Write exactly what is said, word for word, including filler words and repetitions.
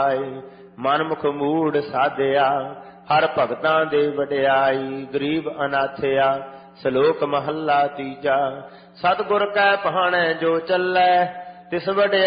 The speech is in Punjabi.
ਮਨਮੁਖ ਮੂੜ ਸਾਧਿਆ ਹਰ ਭਗਤਾਂ ਦੇ ਵਡਿਆਈ। ਗਰੀਬ ਅਨਾਥਿਆ ਸ਼ਲੋਕ ਮਹੱਲਾ ਤੀਜਾ। ਸਤਿਗੁਰ ਕੈ ਪਹਾਣੈ ਜੋ ਚੱਲੈ ਤਿਸ ਵਡਿਆਈ